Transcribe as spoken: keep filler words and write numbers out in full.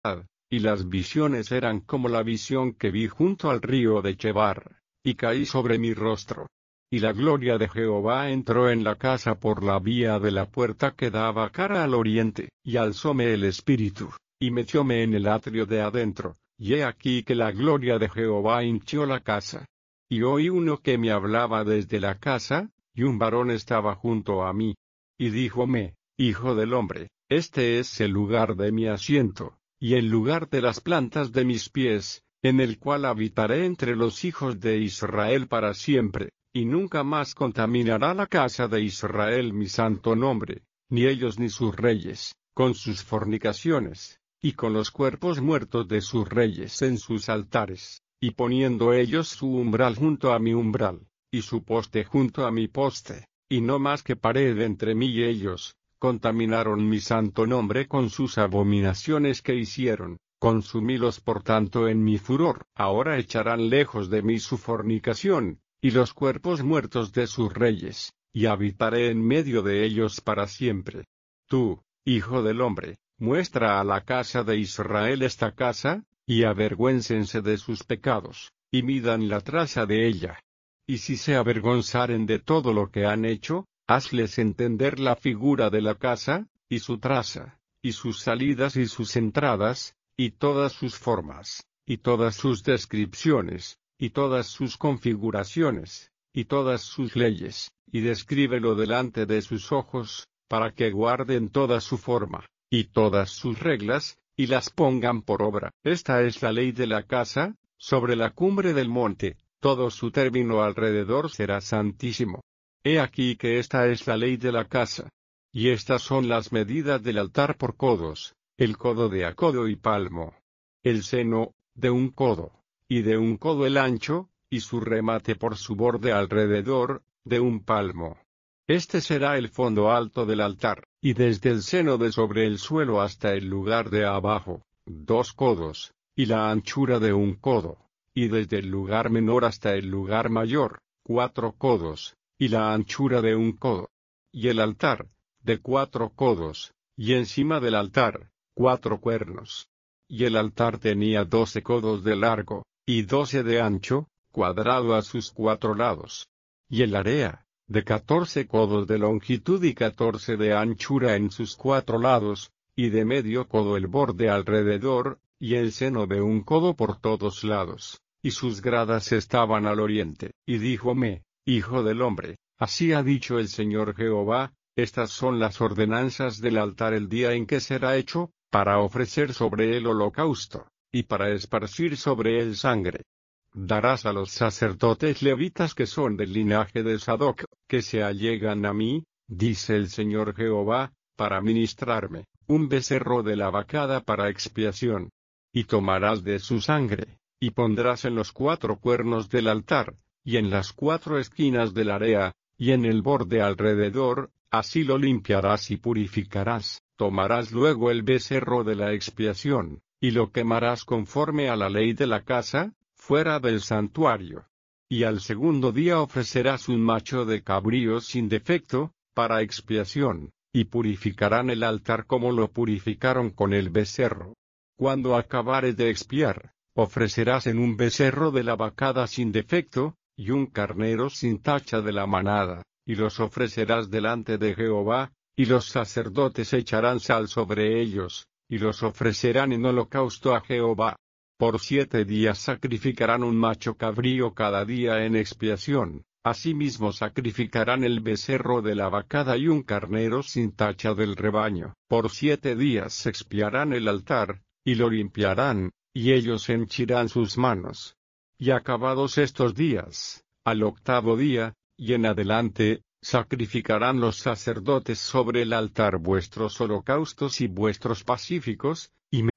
y las visiones eran como la visión que vi junto al río de Chebar, y caí sobre mi rostro. Y la gloria de Jehová entró en la casa por la vía de la puerta que daba cara al oriente, y alzóme el espíritu, y metióme en el atrio de adentro, y he aquí que la gloria de Jehová hinchió la casa. Y oí uno que me hablaba desde la casa, y un varón estaba junto a mí. Y díjome, Hijo del hombre, este es el lugar de mi asiento, y el lugar de las plantas de mis pies, en el cual habitaré entre los hijos de Israel para siempre, y nunca más contaminará la casa de Israel mi santo nombre, ni ellos ni sus reyes, con sus fornicaciones, y con los cuerpos muertos de sus reyes en sus altares, y poniendo ellos su umbral junto a mi umbral, y su poste junto a mi poste, y no más que pared entre mí y ellos, contaminaron mi santo nombre con sus abominaciones que hicieron. Consumílos por tanto en mi furor. Ahora echarán lejos de mí su fornicación, y los cuerpos muertos de sus reyes, y habitaré en medio de ellos para siempre. Tú, hijo del hombre, muestra a la casa de Israel esta casa, y avergüéncense de sus pecados, y midan la traza de ella. Y si se avergonzaren de todo lo que han hecho, hazles entender la figura de la casa, y su traza, y sus salidas y sus entradas, y todas sus formas, y todas sus descripciones, y todas sus configuraciones, y todas sus leyes, y descríbelo delante de sus ojos, para que guarden toda su forma, y todas sus reglas, y las pongan por obra. Esta es la ley de la casa, sobre la cumbre del monte, todo su término alrededor será santísimo. He aquí que esta es la ley de la casa. Y estas son las medidas del altar por codos. El codo de a codo y palmo. El seno, de un codo, y de un codo el ancho, y su remate por su borde alrededor, de un palmo. Este será el fondo alto del altar, y desde el seno de sobre el suelo hasta el lugar de abajo, dos codos, y la anchura de un codo, y desde el lugar menor hasta el lugar mayor, cuatro codos, y la anchura de un codo. Y el altar, de cuatro codos, y encima del altar, cuatro cuernos. Y el altar tenía doce codos de largo, y doce de ancho, cuadrado a sus cuatro lados. Y el area, de catorce codos de longitud y catorce de anchura en sus cuatro lados, y de medio codo el borde alrededor, y el seno de un codo por todos lados, y sus gradas estaban al oriente. Y díjome, Hijo del hombre, así ha dicho el Señor Jehová, estas son las ordenanzas del altar el día en que será hecho, para ofrecer sobre él holocausto, y para esparcir sobre él sangre. Darás a los sacerdotes levitas que son del linaje de Sadoc, que se allegan a mí, dice el Señor Jehová, para ministrarme, un becerro de la vacada para expiación. Y tomarás de su sangre, y pondrás en los cuatro cuernos del altar, y en las cuatro esquinas del area, y en el borde alrededor, así lo limpiarás y purificarás. Tomarás luego el becerro de la expiación, y lo quemarás conforme a la ley de la casa, fuera del santuario. Y al segundo día ofrecerás un macho de cabrío sin defecto, para expiación, y purificarán el altar como lo purificaron con el becerro. Cuando acabares de expiar, ofrecerás en un becerro de la vacada sin defecto, y un carnero sin tacha de la manada, y los ofrecerás delante de Jehová, y los sacerdotes echarán sal sobre ellos, y los ofrecerán en holocausto a Jehová. Por siete días sacrificarán un macho cabrío cada día en expiación, asimismo sacrificarán el becerro de la vacada y un carnero sin tacha del rebaño. Por siete días expiarán el altar, y lo limpiarán, y ellos henchirán sus manos. Y acabados estos días, al octavo día, y en adelante, sacrificarán los sacerdotes sobre el altar vuestros holocaustos y vuestros pacíficos, y